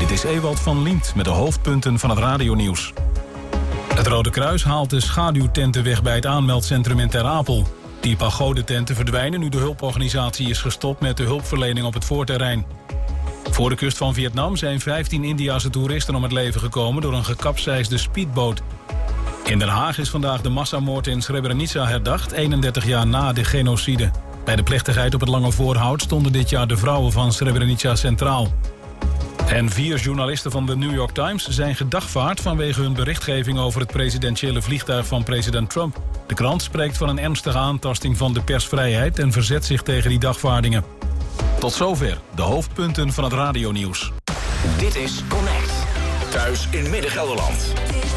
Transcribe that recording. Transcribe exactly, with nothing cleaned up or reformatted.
Dit is Ewald van Liemt met de hoofdpunten van het radionieuws. Het Rode Kruis haalt de schaduwtenten weg bij het aanmeldcentrum in Ter Apel. Die pagodententen verdwijnen nu de hulporganisatie is gestopt met de hulpverlening op het voorterrein. Voor de kust van Vietnam zijn vijftien Indiase toeristen om het leven gekomen door een gekapseisde speedboot. In Den Haag is vandaag de massamoord in Srebrenica herdacht, eenendertig jaar na de genocide. Bij de plechtigheid op het Lange Voorhout stonden dit jaar de vrouwen van Srebrenica centraal. En vier journalisten van de New York Times zijn gedagvaard vanwege hun berichtgeving over het presidentiële vliegtuig van president Trump. De krant spreekt van een ernstige aantasting van de persvrijheid en verzet zich tegen die dagvaardingen. Tot zover de hoofdpunten van het radionieuws. Dit is Connect. Thuis in Midden-Gelderland.